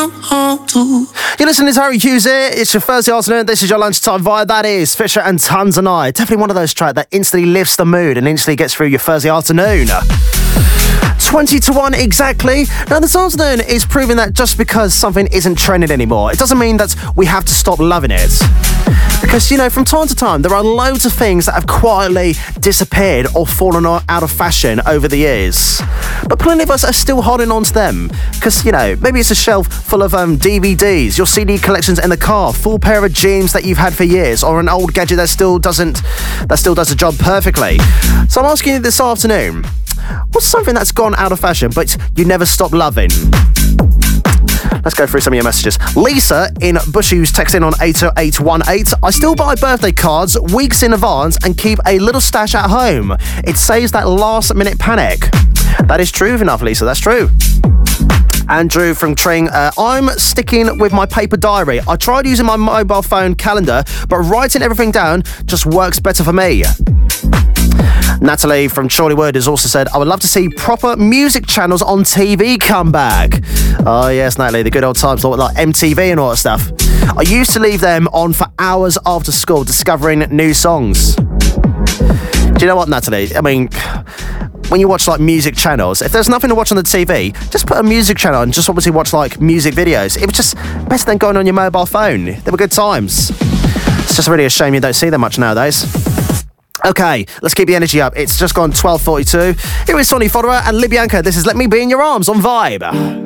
You're listening to Harry Hughes here. It's your Thursday afternoon. This is your lunchtime vibe. That is Fisher and Tons and I. Definitely one of those tracks that instantly lifts the mood and instantly gets through your Thursday afternoon. 20 to 1 exactly. Now, this afternoon is proving that just because something isn't trending anymore, it doesn't mean that we have to stop loving it. Because, you know, from time to time, there are loads of things that have quietly disappeared or fallen out of fashion over the years. But plenty of us are still holding on to them. Because, you know, maybe it's a shelf full of DVDs, your CD collections in the car, full pair of jeans that you've had for years, or an old gadget that still does the job perfectly. So I'm asking you this afternoon, what's something that's gone out of fashion but you never stop loving? Let's go through some of your messages. Lisa in Bushu's texting on 80818. I still buy birthday cards weeks in advance and keep a little stash at home. It saves that last minute panic. That is true enough, Lisa. That's true. Andrew from Tring, I'm sticking with my paper diary. I tried using my mobile phone calendar, but writing everything down just works better for me. Natalie from Chorleywood has also said, I would love to see proper music channels on TV come back. Oh yes, Natalie, the good old times like MTV and all that stuff. I used to leave them on for hours after school discovering new songs. Do you know what, Natalie? I mean, when you watch like music channels, if there's nothing to watch on the TV, just put a music channel and just obviously watch like music videos. It was just better than going on your mobile phone. They were good times. It's just really a shame you don't see them much nowadays. Okay, let's keep the energy up. It's just gone 12:42. Here is Sonny Fodera and Libyanka. This is Let Me Be in Your Arms on Vibe.